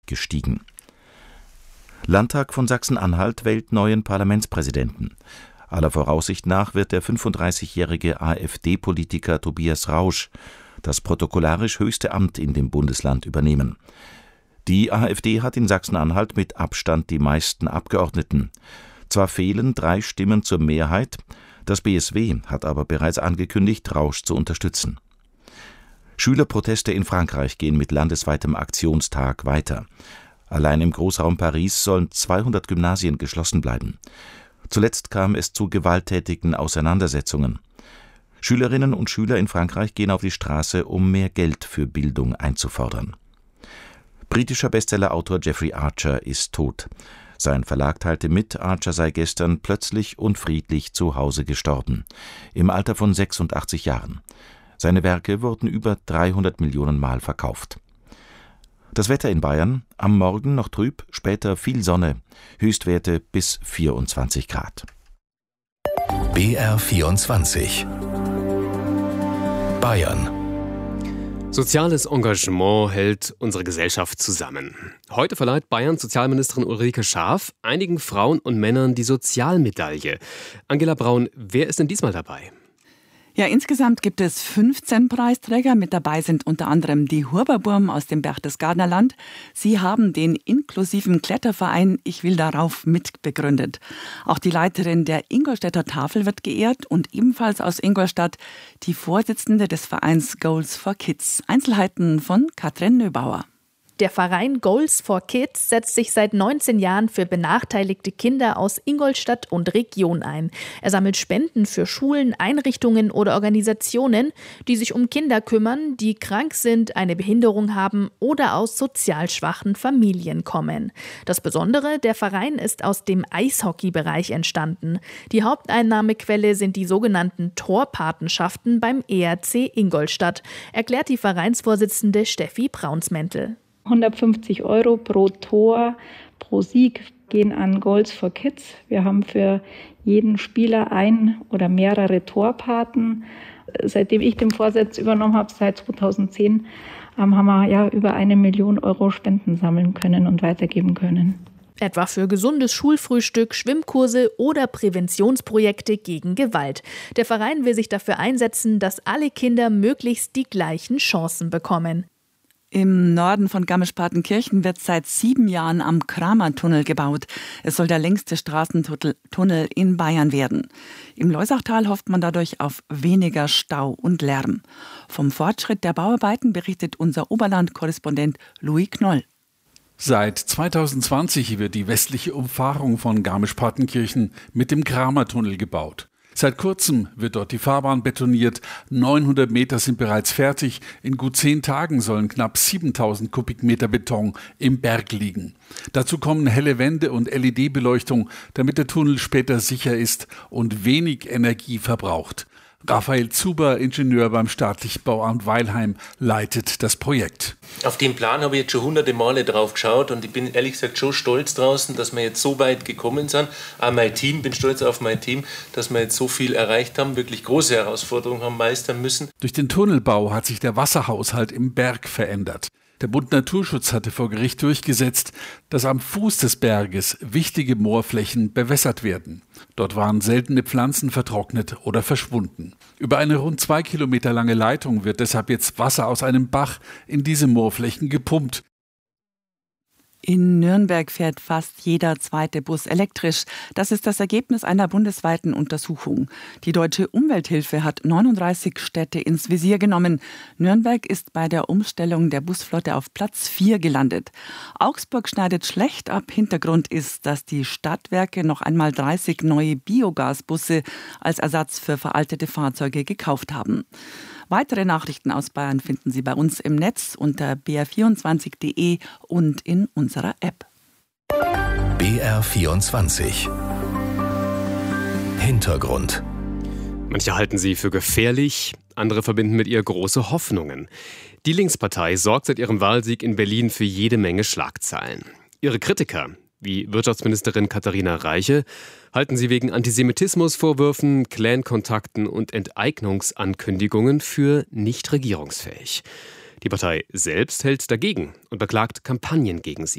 gestiegen. Landtag von Sachsen-Anhalt wählt neuen Parlamentspräsidenten. Aller Voraussicht nach wird der 35-jährige AfD-Politiker Tobias Rausch das protokollarisch höchste Amt in dem Bundesland übernehmen. Die AfD hat in Sachsen-Anhalt mit Abstand die meisten Abgeordneten. Zwar fehlen 3 Stimmen zur Mehrheit, das BSW hat aber bereits angekündigt, Rausch zu unterstützen. Schülerproteste in Frankreich gehen mit landesweitem Aktionstag weiter. Allein im Großraum Paris sollen 200 Gymnasien geschlossen bleiben. Zuletzt kam es zu gewalttätigen Auseinandersetzungen. Schülerinnen und Schüler in Frankreich gehen auf die Straße, um mehr Geld für Bildung einzufordern. Britischer Bestsellerautor Jeffrey Archer ist tot. Sein Verlag teilte mit, Archer sei gestern plötzlich und friedlich zu Hause gestorben, im Alter von 86 Jahren. Seine Werke wurden über 300 Millionen Mal verkauft. Das Wetter in Bayern, am Morgen noch trüb, später viel Sonne, Höchstwerte bis 24 Grad. BR24 Bayern. Soziales Engagement hält unsere Gesellschaft zusammen. Heute verleiht Bayerns Sozialministerin Ulrike Schaaf einigen Frauen und Männern die Sozialmedaille. Angela Braun, wer ist denn diesmal dabei? Ja, insgesamt gibt es 15 Preisträger. Mit dabei sind unter anderem die Huberburm aus dem Berchtesgadener Land. Sie haben den inklusiven Kletterverein Ich will darauf mitbegründet. Auch die Leiterin der Ingolstädter Tafel wird geehrt und ebenfalls aus Ingolstadt die Vorsitzende des Vereins Goals for Kids. Einzelheiten von Katrin Nöbauer. Der Verein Goals for Kids setzt sich seit 19 Jahren für benachteiligte Kinder aus Ingolstadt und Region ein. Er sammelt Spenden für Schulen, Einrichtungen oder Organisationen, die sich um Kinder kümmern, die krank sind, eine Behinderung haben oder aus sozial schwachen Familien kommen. Das Besondere, der Verein ist aus dem Eishockey-Bereich entstanden. Die Haupteinnahmequelle sind die sogenannten Torpatenschaften beim ERC Ingolstadt, erklärt die Vereinsvorsitzende Steffi Braunsmäntel. 150 € pro Tor, pro Sieg gehen an Goals for Kids. Wir haben für jeden Spieler ein oder mehrere Torpaten. Seitdem ich den Vorsitz übernommen habe, seit 2010, haben wir über 1 Million € Spenden sammeln können und weitergeben können. Etwa für gesundes Schulfrühstück, Schwimmkurse oder Präventionsprojekte gegen Gewalt. Der Verein will sich dafür einsetzen, dass alle Kinder möglichst die gleichen Chancen bekommen. Im Norden von Garmisch-Partenkirchen wird seit 7 Jahren am Kramertunnel gebaut. Es soll der längste Straßentunnel in Bayern werden. Im Loisachtal hofft man dadurch auf weniger Stau und Lärm. Vom Fortschritt der Bauarbeiten berichtet unser Oberland-Korrespondent Louis Knoll. Seit 2020 wird die westliche Umfahrung von Garmisch-Partenkirchen mit dem Kramertunnel gebaut. Seit kurzem wird dort die Fahrbahn betoniert. 900 Meter sind bereits fertig. In gut 10 Tagen sollen knapp 7000 Kubikmeter Beton im Berg liegen. Dazu kommen helle Wände und LED-Beleuchtung, damit der Tunnel später sicher ist und wenig Energie verbraucht. Raphael Zuber, Ingenieur beim Staatlichen Bauamt Weilheim, leitet das Projekt. Auf den Plan habe ich jetzt schon hunderte Male drauf geschaut und ich bin ehrlich gesagt schon stolz draußen, dass wir jetzt so weit gekommen sind. Auch mein Team, bin stolz auf mein Team, dass wir jetzt so viel erreicht haben, wirklich große Herausforderungen haben meistern müssen. Durch den Tunnelbau hat sich der Wasserhaushalt im Berg verändert. Der Bund Naturschutz hatte vor Gericht durchgesetzt, dass am Fuß des Berges wichtige Moorflächen bewässert werden. Dort waren seltene Pflanzen vertrocknet oder verschwunden. Über eine rund 2 Kilometer lange Leitung wird deshalb jetzt Wasser aus einem Bach in diese Moorflächen gepumpt. In Nürnberg fährt fast jeder zweite Bus elektrisch. Das ist das Ergebnis einer bundesweiten Untersuchung. Die Deutsche Umwelthilfe hat 39 Städte ins Visier genommen. Nürnberg ist bei der Umstellung der Busflotte auf Platz 4 gelandet. Augsburg schneidet schlecht ab. Hintergrund ist, dass die Stadtwerke noch einmal 30 neue Biogasbusse als Ersatz für veraltete Fahrzeuge gekauft haben. Weitere Nachrichten aus Bayern finden Sie bei uns im Netz unter br24.de und in unserer App. BR24 Hintergrund. Manche halten sie für gefährlich, andere verbinden mit ihr große Hoffnungen. Die Linkspartei sorgt seit ihrem Wahlsieg in Berlin für jede Menge Schlagzeilen. Ihre Kritiker, wie Wirtschaftsministerin Katharina Reiche, halten sie wegen Antisemitismusvorwürfen, Clan-Kontakten und Enteignungsankündigungen für nicht regierungsfähig. Die Partei selbst hält dagegen und beklagt Kampagnen gegen sie.